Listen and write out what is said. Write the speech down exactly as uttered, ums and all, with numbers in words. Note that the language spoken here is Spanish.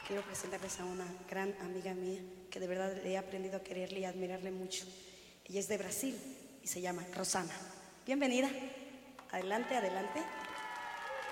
quiero presentarles a una gran amiga mía que de verdad le he aprendido a quererle y a admirarle mucho. Ella es de Brasil y se llama Rosana. Bienvenida. Adelante, adelante.